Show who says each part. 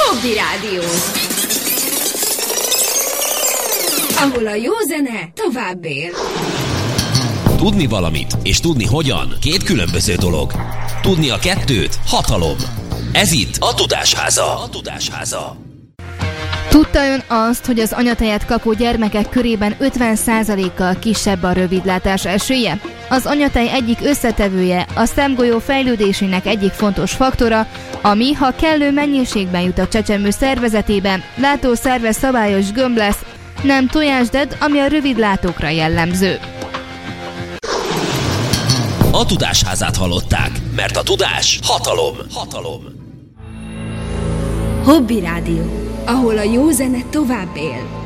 Speaker 1: Hobby Rádió, ahol a jó zene tovább él.
Speaker 2: Tudni valamit és tudni hogyan két különböző dolog. Tudni a kettőt hatalom. Ez itt a Tudásháza.
Speaker 3: Tudta ön azt, hogy az anyatejet kapó gyermekek körében 50%-kal kisebb a rövidlátás esélye? Az anyatej egyik összetevője, a szemgolyó fejlődésének egyik fontos faktora, ami, ha kellő mennyiségben jut a csecsemő szervezetébe, látószerve szabályos gömb lesz, nem tojásded, ami a rövidlátókra jellemző.
Speaker 2: A Tudásházát hallották, mert a tudás hatalom.
Speaker 1: Hobby Rádió, ahol a jó zene tovább él.